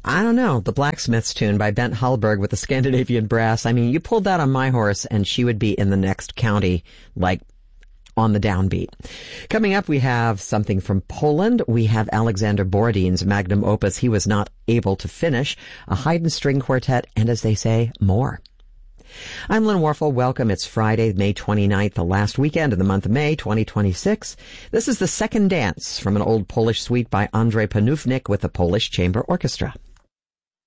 I don't know, the Blacksmith's Tune by Bent Hallberg with the Scandinavian Brass. I mean, you pulled that on my horse and she would be in the next county, like on the downbeat. Coming up, we have something from Poland. We have Alexander Borodin's magnum opus, He Was Not Able to Finish, a Haydn string quartet, and as they say, more. I'm Lynn Warfel. Welcome. It's Friday, May 29th, the last weekend of the month of May, 2026. This is the second dance from an old Polish suite by Andrzej Panównik with the Polish Chamber Orchestra.